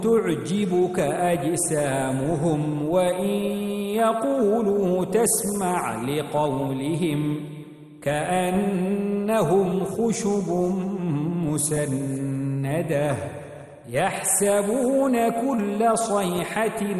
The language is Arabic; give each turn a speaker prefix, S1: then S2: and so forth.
S1: تعجبك أجسامهم وإن يقولوا تسمع لقولهم كأنهم خشب مسندة يحسبون كل صيحة